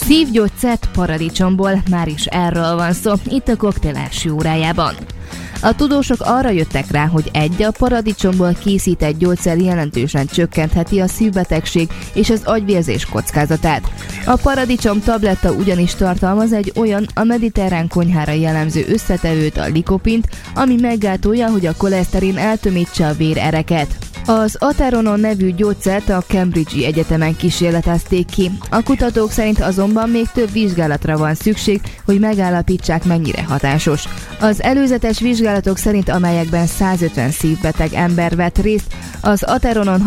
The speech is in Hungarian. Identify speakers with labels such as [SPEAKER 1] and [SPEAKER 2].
[SPEAKER 1] Szívgyógyszert paradicsomból, már is erről van szó, itt a koktél első órájában. A tudósok arra jöttek rá, hogy a paradicsomból készített gyógyszer jelentősen csökkentheti a szívbetegség és az agyvérzés kockázatát. A paradicsom tabletta ugyanis tartalmaz egy olyan a mediterrán konyhára jellemző összetevőt, a likopint, ami meggátolja, hogy a koleszterin eltömítse a vérereket. Az Ateronon nevű gyógyszert a Cambridge-i egyetemen kísérletezték ki. A kutatók szerint azonban még több vizsgálatra van szükség, hogy megállapítsák, mennyire hatásos. Az előzetes vizsgálatok szerint, amelyekben 150 szívbeteg ember vett részt, az Ateronon